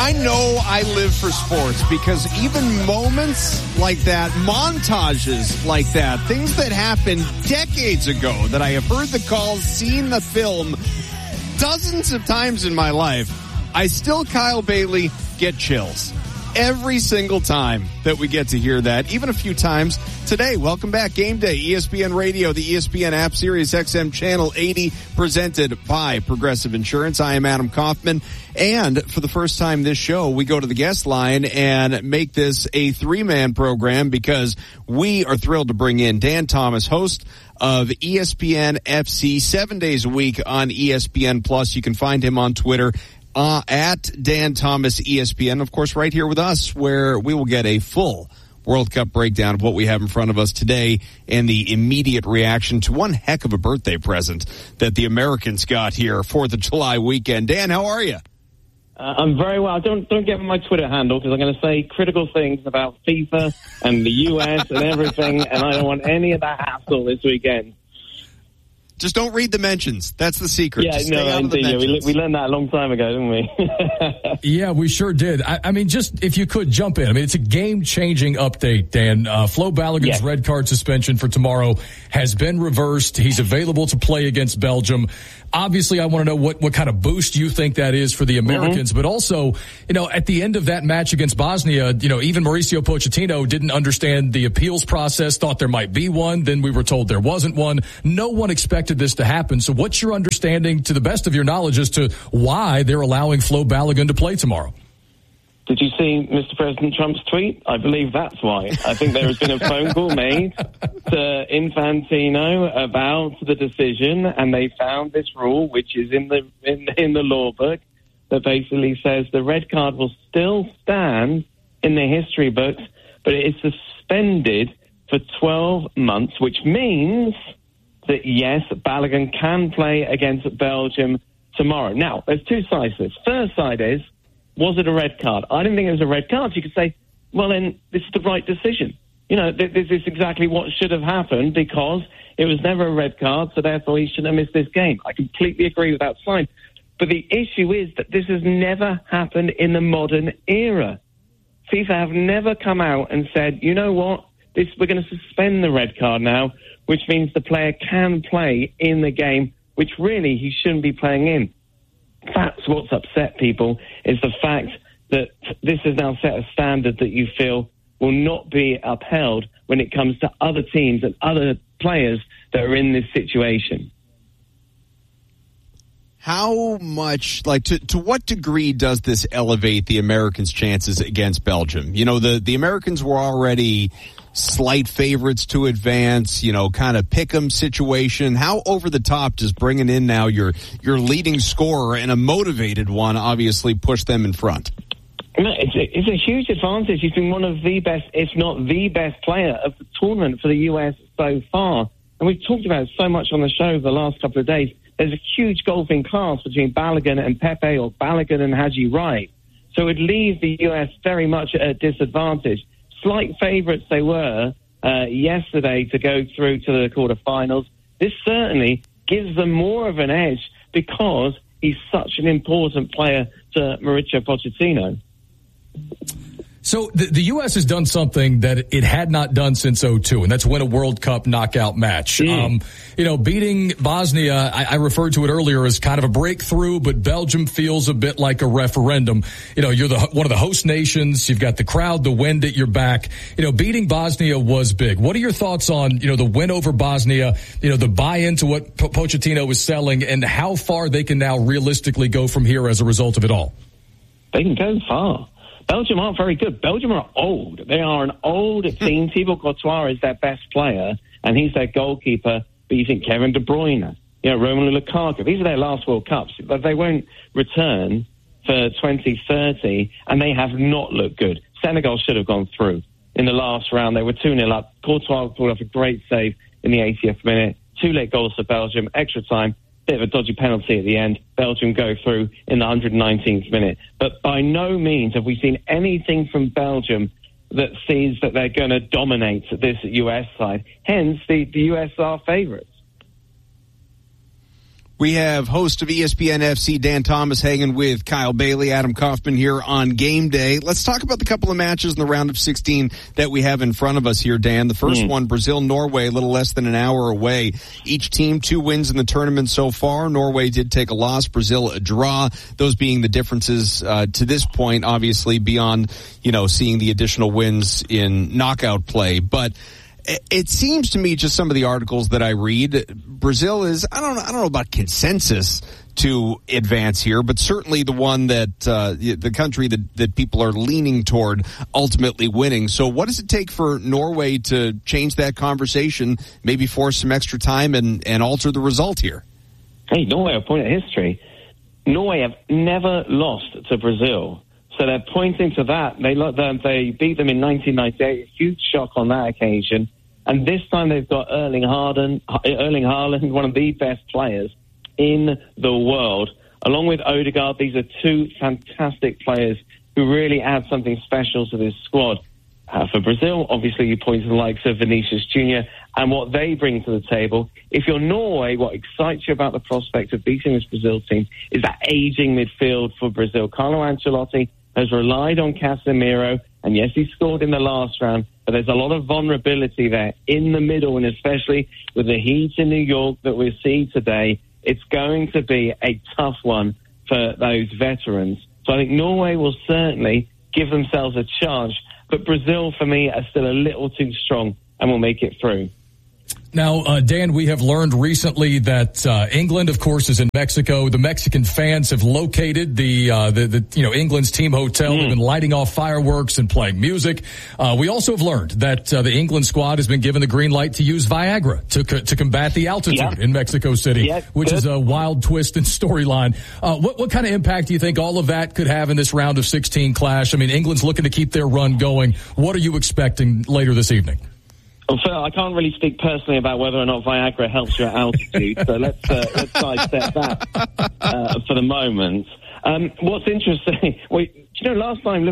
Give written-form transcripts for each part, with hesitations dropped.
I know I live for sports because even moments like that, montages like that, things that happened decades ago that I have heard the calls, seen the film dozens of times in my life, I still, Kyle Bailey, get chills. Every single time that we get to hear that, even a few times today. Welcome back. Game Day, ESPN Radio, the ESPN app, Sirius XM Channel 80, presented by Progressive Insurance. I am Adam Kaufman. And for the first time this show, we go to the guest line and make this a three-man program because we are thrilled to bring in Dan Thomas, host of ESPN FC, 7 days a week on ESPN Plus. You can find him on Twitter at Dan Thomas ESPN, of course, right here with us, where we will get a full World Cup breakdown of what we have in front of us today and the immediate reaction to one heck of a birthday present that the Americans got here, 4th of July weekend. Dan, how are you? I'm very well. Don't give me my Twitter handle because I'm going to say critical things about FIFA and the US and everything, and I don't want any of that hassle this weekend. Just don't read the mentions. That's the secret. Yeah, no, indeed. Yeah, we learned that a long time ago, didn't we? Yeah, we sure did. I mean, just if you could jump in. I mean, it's a game-changing update, Dan. Flo Balogun's red card suspension for tomorrow has been reversed. He's available to play against Belgium. Obviously, I want to know what kind of boost you think that is for the Americans, but also, you know, at the end of that match against Bosnia, you know, even Mauricio Pochettino didn't understand the appeals process, thought there might be one. Then we were told there wasn't one. No one expected this to happen. So what's your understanding, to the best of your knowledge, as to why they're allowing Flo Balogun to play tomorrow? Did you see Mr. President Trump's tweet? I believe that's why. I think there has been a phone call made to Infantino about the decision, and they found this rule, which is in the law book, that basically says the red card will still stand in the history books, but it is suspended for 12 months, which means that, yes, Balogun can play against Belgium tomorrow. Now, there's two sides to this. First side is, was it a red card? I didn't think it was a red card. You could say, well, then this is the right decision. You know, this is exactly what should have happened because it was never a red card, so therefore he shouldn't have missed this game. I completely agree with that side. But the issue is that this has never happened in the modern era. FIFA have never come out and said, you know what, we're going to suspend the red card now, which means the player can play in the game, which really he shouldn't be playing in. That's what's upset people, is the fact that this has now set a standard that you feel will not be upheld when it comes to other teams and other players that are in this situation. How much, to what degree does this elevate the Americans' chances against Belgium? You know, the Americans were already slight favorites to advance, you know, kind of pick-em situation. How over the top does bringing in now your leading scorer and a motivated one obviously push them in front? No, it's a huge advantage. He's been one of the best, if not the best player of the tournament for the US so far. And we've talked about it so much on the show the last couple of days. There's a huge golfing class between Balogun and Pepe, or Balogun and Haji Wright. So it leaves the US very much at a disadvantage. Slight favourites they were yesterday to go through to the quarterfinals. This certainly gives them more of an edge because he's such an important player to Mauricio Pochettino. So the U.S. has done something that it had not done since 2002, and that's win a World Cup knockout match. You know, beating Bosnia, I referred to it earlier as kind of a breakthrough, but Belgium feels a bit like a referendum. You know, you're one of the host nations. You've got the crowd, the wind at your back. You know, beating Bosnia was big. What are your thoughts on, you know, the win over Bosnia, you know, the buy-in to what Pochettino is selling, and how far they can now realistically go from here as a result of it all? They can go far. Belgium aren't very good. Belgium are old. They are an old team. Thibaut Courtois is their best player, and he's their goalkeeper. But you think Kevin De Bruyne, you know, Romelu Lukaku, these are their last World Cups. But they won't return for 2030, and they have not looked good. Senegal should have gone through in the last round. They were 2-0 up. Courtois pulled off a great save in the 80th minute. 2 late goals for Belgium, extra time. Bit of a dodgy penalty at the end. Belgium go through in the 119th minute. But by no means have we seen anything from Belgium that sees that they're going to dominate this US side. Hence, the US are favourites. We have host of ESPN FC, Dan Thomas, hanging with Kyle Bailey, Adam Kaufman here on Game Day. Let's talk about the couple of matches in the round of 16 that we have in front of us here, Dan. The first one, Brazil-Norway, a little less than an hour away. Each team 2 wins in the tournament so far. Norway did take a loss, Brazil a draw. Those being the differences to this point, obviously beyond, seeing the additional wins in knockout play. But it seems to me, just some of the articles that I read, Brazil is, I don't know about consensus to advance here, but certainly the one that the country that people are leaning toward ultimately winning. So what does it take for Norway to change that conversation, maybe force some extra time and alter the result here? Hey, Norway, a point of history. Norway have never lost to Brazil. So they're pointing to that. They beat them in 1998, a huge shock on that occasion. And this time they've got Erling Haaland, one of the best players in the world. Along with Odegaard, these are 2 fantastic players who really add something special to this squad. For Brazil, obviously you point to the likes of Vinicius Jr. and what they bring to the table. If you're Norway, what excites you about the prospect of beating this Brazil team is that aging midfield for Brazil. Carlo Ancelotti has relied on Casemiro, and yes, he scored in the last round, but there's a lot of vulnerability there in the middle, and especially with the heat in New York that we see today, it's going to be a tough one for those veterans. So I think Norway will certainly give themselves a chance, but Brazil, for me, are still a little too strong and will make it through. Now, Dan, we have learned recently that England, of course, is in Mexico. The Mexican fans have located the England's team hotel. They've been lighting off fireworks and playing music. We also have learned that the England squad has been given the green light to use Viagra to combat the altitude in Mexico City, which is a wild twist in storyline. What kind of impact do you think all of that could have in this round of 16 clash? I mean, England's looking to keep their run going. What are you expecting later this evening? Well, Phil, I can't really speak personally about whether or not Viagra helps you at altitude, so let's sidestep that for the moment. What's interesting, last time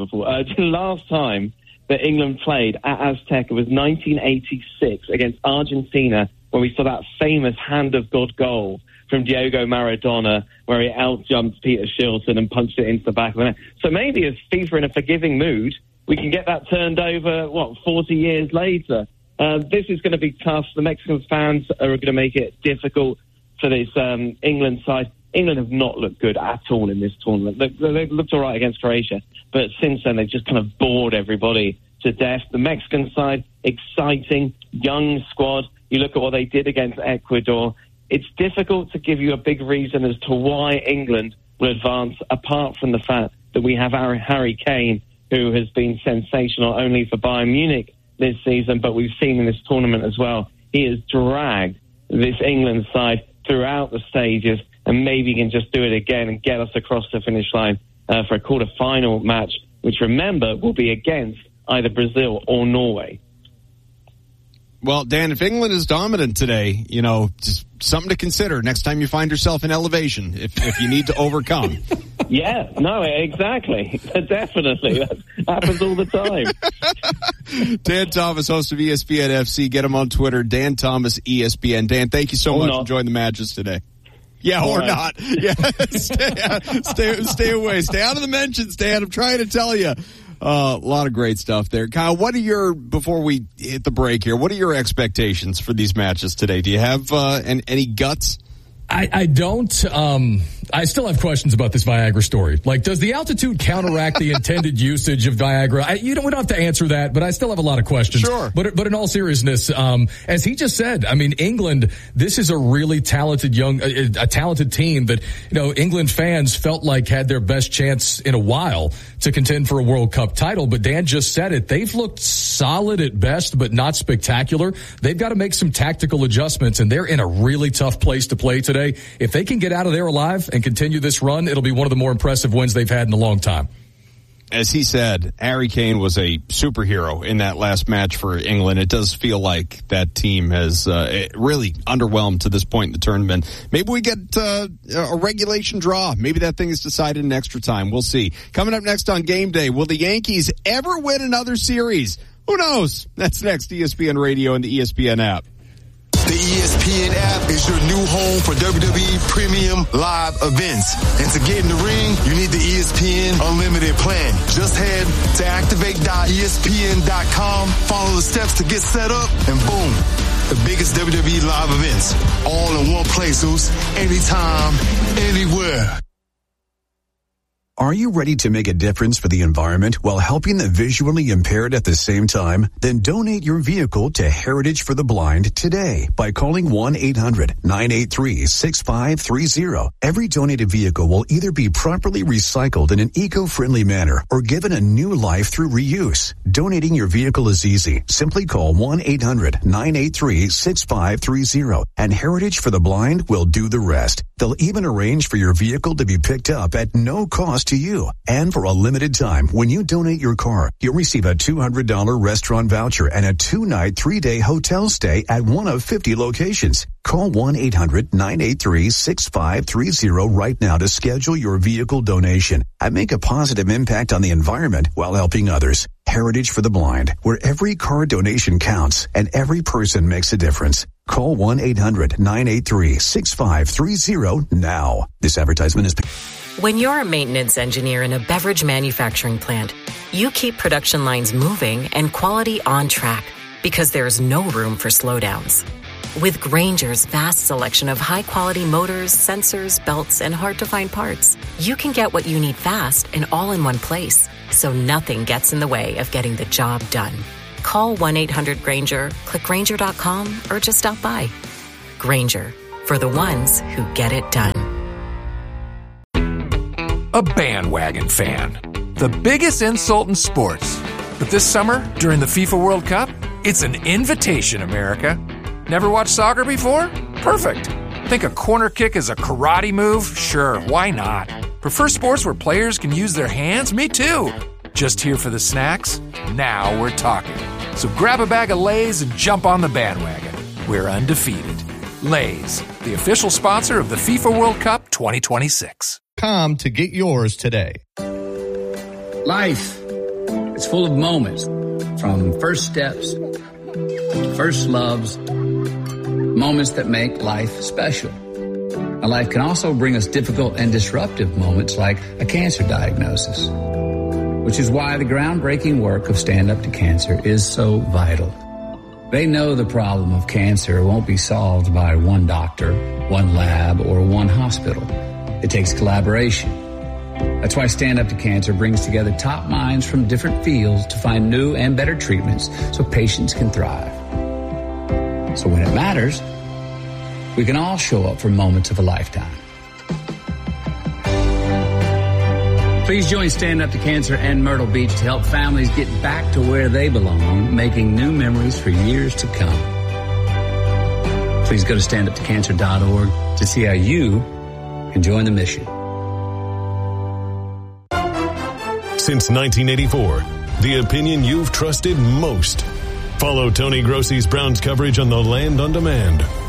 last time that England played at Azteca was 1986 against Argentina, where we saw that famous hand of God goal from Diego Maradona, where he out-jumped Peter Shilton and punched it into the back of the net. So maybe if FIFA in a forgiving mood, we can get that turned over, 40 years later. This is going to be tough. The Mexican fans are going to make it difficult for this England side. England have not looked good at all in this tournament. They've looked all right against Croatia, but since then they've just kind of bored everybody to death. The Mexican side, exciting, young squad. You look at what they did against Ecuador. It's difficult to give you a big reason as to why England will advance, apart from the fact that we have our Harry Kane, who has been sensational only for Bayern Munich this season, but we've seen in this tournament as well. He has dragged this England side throughout the stages, and maybe he can just do it again and get us across the finish line for a quarter-final match, which, remember, will be against either Brazil or Norway. Well, Dan, if England is dominant today, just something to consider next time you find yourself in elevation, if you need to overcome. Yeah, no, exactly. Definitely. That happens all the time. Dan Thomas, host of ESPN FC. Get him on Twitter, Dan Thomas ESPN. Dan, thank you so much for joining the matches today. Yeah, or not. Yeah, stay away. Stay out of the mentions, Dan. I'm trying to tell you. A lot of great stuff there. Kyle, before we hit the break here, what are your expectations for these matches today? Do you have any guts? I don't. I still have questions about this Viagra story. Like, does the altitude counteract the intended usage of Viagra? We don't have to answer that, but I still have a lot of questions. Sure. But in all seriousness, as he just said, I mean, England, this is a really talented a talented team that, England fans felt like had their best chance in a while to contend for a World Cup title. But Dan just said it. They've looked solid at best, but not spectacular. They've got to make some tactical adjustments, and they're in a really tough place to play today. If they can get out of there alive and continue this run, it'll be one of the more impressive wins they've had in a long time. As he said, Harry Kane was a superhero in that last match for England. It does feel like that team has really underwhelmed to this point in the tournament. Maybe we get a regulation draw. Maybe that thing is decided in extra time. We'll see. Coming up next on Game Day, will the Yankees ever win another series? Who knows? That's next. ESPN Radio and the ESPN app. The ESPN app is your new home for WWE Premium Live events. And to get in the ring, you need the ESPN Unlimited plan. Just head to activate.espn.com, follow the steps to get set up, and boom, the biggest WWE live events all in one place, anytime, anywhere. Are you ready to make a difference for the environment while helping the visually impaired at the same time? Then donate your vehicle to Heritage for the Blind today by calling 1-800-983-6530. Every donated vehicle will either be properly recycled in an eco-friendly manner or given a new life through reuse. Donating your vehicle is easy. Simply call 1-800-983-6530 and Heritage for the Blind will do the rest. They'll even arrange for your vehicle to be picked up at no cost to you. And for a limited time, when you donate your car, you'll receive a $200 restaurant voucher and a 2-night, 3-day hotel stay at one of 50 locations. Call 1-800-983-6530 right now to schedule your vehicle donation and make a positive impact on the environment while helping others. Heritage for the Blind, where every car donation counts and every person makes a difference. Call 1-800-983-6530 now. This advertisement is... When you're a maintenance engineer in a beverage manufacturing plant, you keep production lines moving and quality on track because there's no room for slowdowns. With Grainger's vast selection of high-quality motors, sensors, belts, and hard-to-find parts, you can get what you need fast and all in one place, so nothing gets in the way of getting the job done. Call 1-800-GRAINGER, click Grainger.com, or just stop by. Grainger, for the ones who get it done. A bandwagon fan. The biggest insult in sports. But this summer, during the FIFA World Cup, it's an invitation, America. Never watched soccer before? Perfect. Think a corner kick is a karate move? Sure, why not? Prefer sports where players can use their hands? Me too. Just here for the snacks? Now we're talking. So grab a bag of Lay's and jump on the bandwagon. We're undefeated. Lay's, the official sponsor of the FIFA World Cup 2026. To get yours today. Life is full of moments, from first steps, first loves, moments that make life special. Now, life can also bring us difficult and disruptive moments like a cancer diagnosis, which is why the groundbreaking work of Stand Up to Cancer is so vital. They know the problem of cancer won't be solved by one doctor, one lab, or one hospital. It takes collaboration. That's why Stand Up to Cancer brings together top minds from different fields to find new and better treatments so patients can thrive. So when it matters, we can all show up for moments of a lifetime. Please join Stand Up to Cancer and Myrtle Beach to help families get back to where they belong, making new memories for years to come. Please go to standuptocancer.org to see how you can join the mission. Since 1984, the opinion you've trusted most. Follow Tony Grossi's Browns coverage on The Land on Demand